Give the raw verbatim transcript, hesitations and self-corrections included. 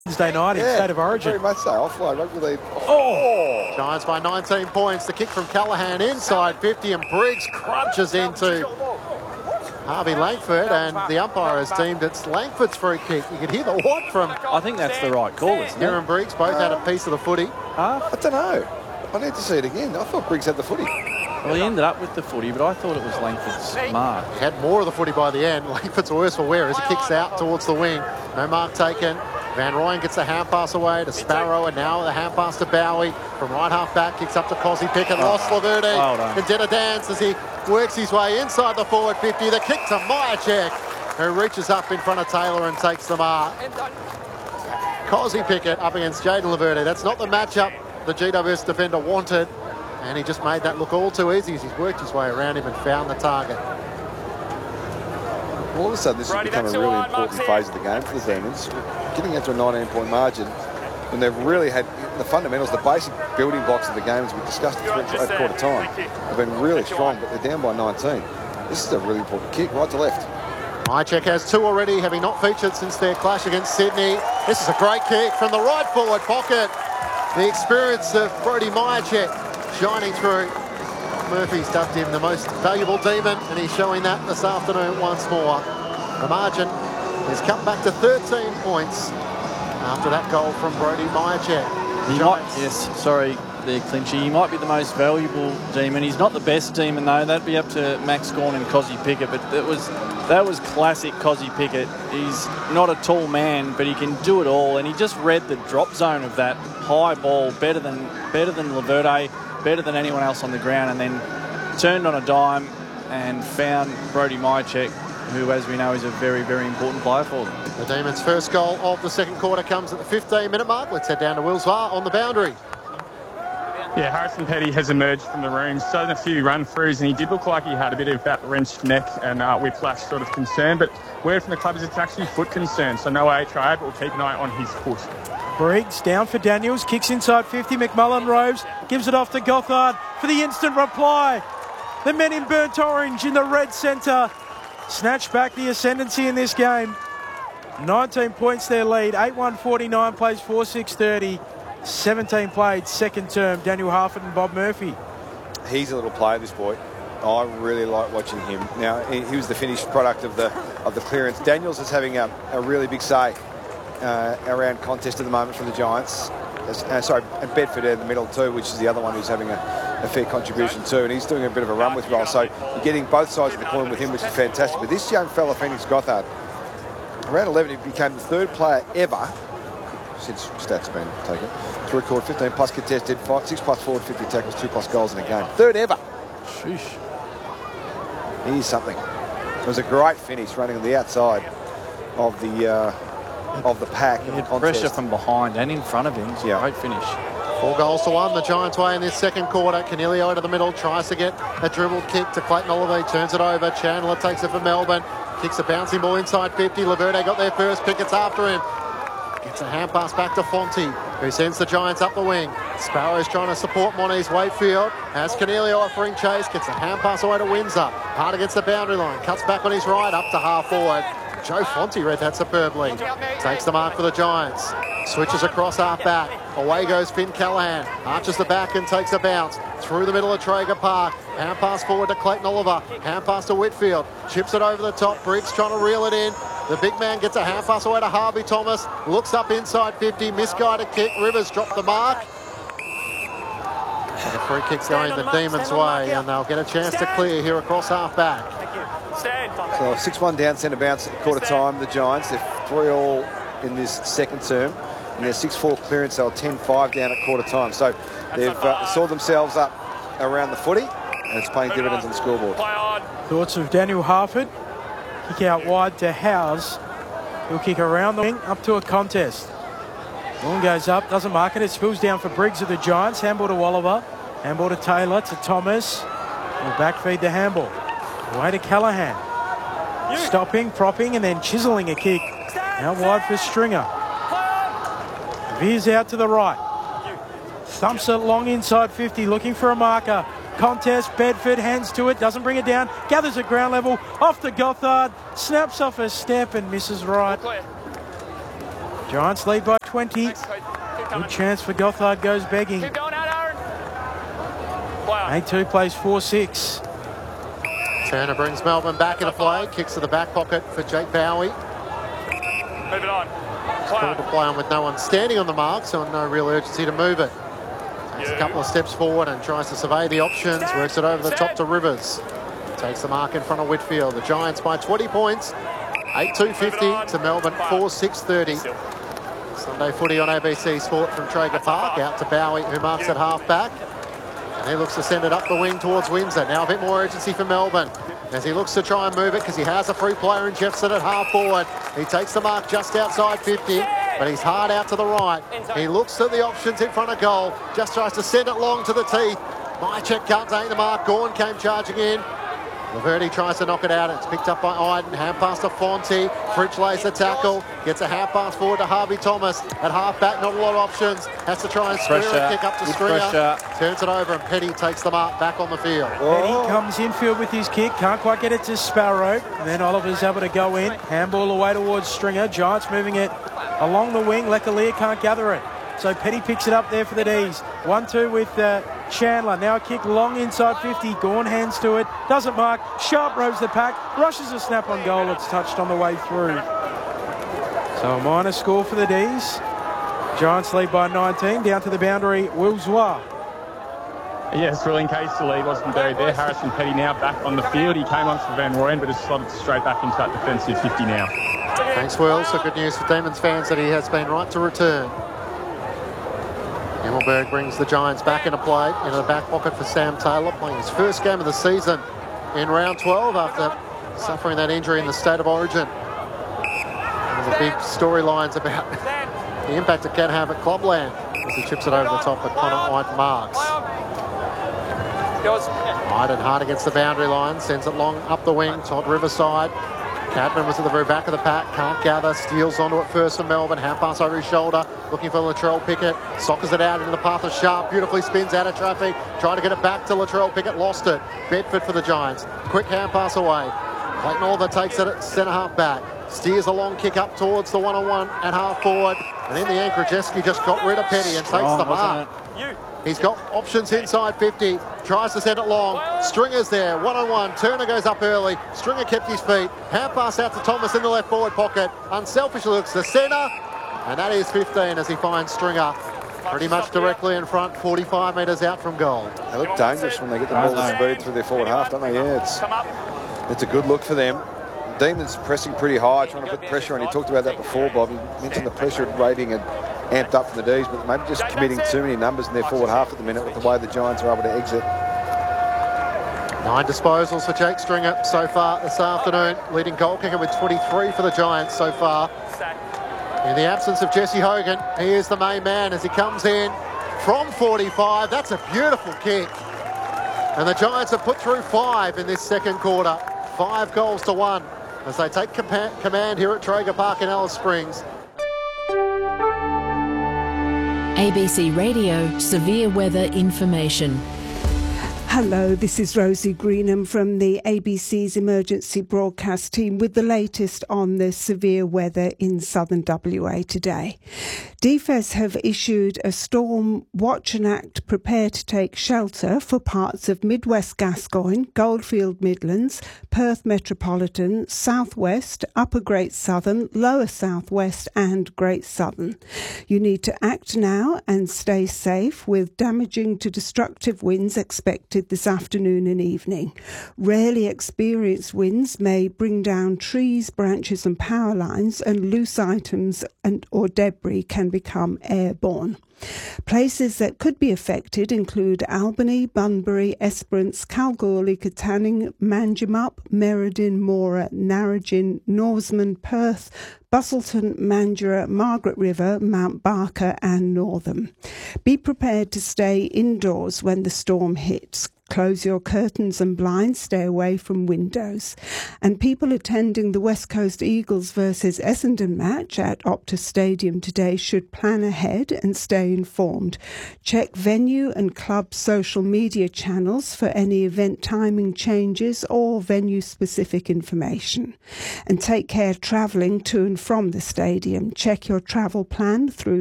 Wednesday night in yeah, State of Origin. Very much so. Offload rugby league. Oh! Giants by nineteen points. The kick from Callaghan inside fifty, and Briggs crunches into Harvey Langford, and the umpire has deemed it's Langford's free kick. You could hear the what from... I think that's the right call, isn't it? Kieran Briggs both had a piece of the footy. Huh? I don't know. I need to see it again. I thought Briggs had the footy. Well, he ended up with the footy, but I thought it was Langford's mark. He had more of the footy by the end. Langford's worse for wear as he kicks out towards the wing. No mark taken. Van Rooyen gets the hand pass away to Sparrow, and now the hand pass to Bowie. From right half back, kicks up to Cosy Pickett. Oh, lost Laverde. well done. And did a dance as he works his way inside the forward fifty. The kick to Myercheck, who reaches up in front of Taylor and takes the mark. Cosy Pickett up against Jaden Laverde. That's not the matchup the G W S defender wanted, and he just made that look all too easy as he's worked his way around him and found the target. All of a sudden, this has become a really important phase of the game for the Demons. Getting into a nineteen point margin when they've really had the fundamentals, the basic building blocks of the game, as we discussed at quarter time, have been really strong, but they're down by nineteen. This is a really important kick, right to left. Myercheck has two already, having not featured since their clash against Sydney. This is a great kick from the right forward pocket. The experience of Brodie Myercheck shining through. Murphy's dubbed him the most valuable Demon, and he's showing that this afternoon once more. The margin has come back to thirteen points after that goal from Brodie Myercheck. He might, yes, sorry, there, Clinchy. He might be the most valuable Demon. He's not the best Demon, though. That'd be up to Max Gawn and Cosy Pickett, but that was that was classic Cosy Pickett. He's not a tall man, but he can do it all, and he just read the drop zone of that high ball better than better than Laverde, better than anyone else on the ground, and then turned on a dime and found Brodie Myercheck, who, as we know, is a very, very important player for them. The Demons' first goal of the second quarter comes at the fifteen minute mark. Let's head down to Wilsvar on the boundary. Yeah, Harrison Petty has emerged from the rooms, done a few run-throughs, and he did look like he had a bit of that wrenched neck and uh, whiplash sort of concern, but word from the club is it's actually foot concern, so no A H I, but we'll keep an eye on his foot. Briggs down for Daniels, kicks inside fifty, McMullen roves, gives it off to Gothard for the instant reply. The men in burnt orange in the red centre snatch back the ascendancy in this game. nineteen points their lead, eight one forty-nine plays four six thirty, seventeen played second term, Daniel Harford and Bob Murphy. He's a little player, this boy. I really like watching him. Now, he, he was the finished product of the of the clearance. Daniels is having a, a really big say uh, around contest at the moment from the Giants. Uh, sorry, and Bedford in the middle too, which is the other one who's having a, a fair contribution too, and he's doing a bit of a run with roll, so you're getting both sides of the coin with him, which is fantastic. But this young fella, Phoenix Gothard, around eleven, he became the third player ever, since stats been taken, to record fifteen plus contested, five, six plus forward, fifty tackles, two plus goals in a game. Third ever. Sheesh. He is something. It was a great finish running on the outside of the uh, of the pack. He had pressure from behind and in front of him. It's a Yeah. great finish. Four goals to one, the Giants way in this second quarter. Canelio to the middle, tries to get a dribbled kick to Clayton Oliver. He turns it over. Chandler takes it for Melbourne. Kicks a bouncing ball inside fifty. Laverde got there first. Pickett's after him. Gets a hand pass back to Fonte, who sends the Giants up the wing. Sparrow's trying to support Moniz Wakefield. Has Canelio offering chase. Gets a hand pass away to Windsor. Hard against the boundary line. Cuts back on his right, up to half forward. Joe Fonte read that superbly. Takes the mark for the Giants. Switches across half back. Away goes Finn Callaghan. Arches the back and takes a bounce. Through the middle of Traeger Park. Hand pass forward to Clayton Oliver. Hand pass to Whitfield. Chips it over the top. Briggs trying to reel it in. The big man gets a hand pass away to Harvey Thomas. Looks up inside fifty. Misguided kick. Rivers dropped the mark. And the free kick's going the Demons' way, and they'll get a chance to clear here across half back. So six one down centre bounce at quarter time, the Giants. They're three all in this second term. And they're six four clearance, they were ten five down at quarter time. So they've uh, saw themselves up around the footy, and it's paying dividends on the scoreboard. Thoughts of Daniel Harford. Kick out wide to Howes. He'll kick around the wing up to a contest. Ball goes up, doesn't mark it. It spills down for Briggs of the Giants. Handball to Oliver. Handball to Taylor, to Thomas. Will backfeed the handball. Away to Callaghan. Stopping, propping, and then chiselling a kick. Out wide for Stringer. Veers out to the right. Thumps it long inside fifty, looking for a marker. Contest, Bedford, hands to it, doesn't bring it down. Gathers at ground level, off to Gothard. Snaps off a step and misses right. Giants lead by twenty. Good chance for Gothard goes begging. Keep going out, Aaron. Wow. A two plays four six. Turner brings Melbourne back into play. Kicks to the back pocket for Jake Bowie. Move it on. Called to play on with no one standing on the mark, so no real urgency to move it. Takes a couple of steps forward and tries to survey the options. Works it over the top to Rivers. Takes the mark in front of Whitfield. The Giants by twenty points. eight two fifty to Melbourne four six thirty. Sunday footy on A B C Sport from Traeger Park. Out to Bowie, who marks at half back. And he looks to send it up the wing towards Windsor. Now a bit more urgency for Melbourne as he looks to try and move it because he has a free player in Jefferson at half forward. He takes the mark just outside fifty, but he's hard out to the right. He looks at the options in front of goal. Just tries to send it long to the teeth. Mychek can't take the mark. Gawn came charging in. Laverde tries to knock it out. It's picked up by Iden. Hand pass to Fonte. Fritsch lays the tackle. Gets a hand pass forward to Harvey Thomas. At half back, not a lot of options. Has to try and square a kick up to Stringer. Turns it over and Petty takes the mark back on the field. Petty comes infield with his kick. Can't quite get it to Sparrow. And then Oliver's able to go in. Handball away towards Stringer. Giants moving it along the wing. Leclerc can't gather it. So Petty picks it up there for the D's. one two with uh, Chandler. Now a kick long inside fifty. Gawn hands to it. Doesn't mark. Sharp rows the pack. Rushes a snap on goal. It's touched on the way through. So a minor score for the D's. Giants lead by nineteen. Down to the boundary, Wilswa. Yes, well, in case the lead wasn't buried there, Harrison Petty now back on the field. He came on for Van Rooyen, but has slotted straight back into that defensive fifty now. Thanks, Will. So good news for Demons fans that he has been right to return. Himmelberg brings the Giants back into play, into the back pocket for Sam Taylor, playing his first game of the season in round twelve after suffering that injury in the State of Origin. One of the big storylines about the impact it can have at Clubland as he chips it over the top of Connor Iden marks. Iden hard against the boundary line, sends it long up the wing, Todd Riverside. Cadman was at the very back of the pack, can't gather, steals onto it first for Melbourne, hand pass over his shoulder, looking for Latrell Pickett, soccers it out into the path of Sharp, beautifully spins out of traffic, trying to get it back to Latrell Pickett, lost it. Bedford for the Giants, quick hand pass away. Clayton Oliver takes it at centre half back, steers a long kick up towards the one-on-one at half forward, and in the end, Krajewski just got rid of Petty and takes the mark. He's got options inside fifty, tries to send it long. Stringer's there, one-on-one. Turner goes up early. Stringer kept his feet. Hand pass out to Thomas in the left forward pocket. Unselfish looks to centre. And that is fifteen as he finds Stringer pretty much directly in front, forty-five metres out from goal. They look dangerous when they get the ball to speed through their forward half, don't they? Yeah, it's, it's a good look for them. Demons pressing pretty high, trying to put pressure on. He talked about that before, Bob. He mentioned the pressure rating had amped up for the D's, but maybe just committing too many numbers in their forward half at the minute with the way the Giants are able to exit. Nine disposals for Jake Stringer so far this afternoon, leading goal kicker with twenty-three for the Giants so far. In the absence of Jesse Hogan, he is the main man as he comes in from forty-five. That's a beautiful kick. And the Giants have put through five in this second quarter. Five goals to one as they take command here at Traeger Park in Alice Springs. A B C Radio Severe Weather Information. Hello, this is Rosie Greenham from the A B C's emergency broadcast team with the latest on the severe weather in southern W A today. D F E S have issued a storm watch and act prepare to take shelter for parts of Midwest Gascoyne, Goldfield Midlands, Perth Metropolitan, Southwest, Upper Great Southern, Lower Southwest and Great Southern. You need to act now and stay safe with damaging to destructive winds expected this afternoon and evening. Rarely experienced winds may bring down trees, branches and power lines, and loose items and or debris can become airborne. Places that could be affected include Albany, Bunbury, Esperance, Kalgoorlie, Katanning, Manjimup, Merredin, Mora, Narrogin, Norseman, Perth, Busselton, Mandurah, Margaret River, Mount Barker and Northam. Be prepared to stay indoors when the storm hits. Close your curtains and blinds, stay away from windows. And people attending the West Coast Eagles versus Essendon match at Optus Stadium today should plan ahead and stay informed. Check venue and club social media channels for any event timing changes or venue-specific information. And take care travelling to and from the stadium. Check your travel plan through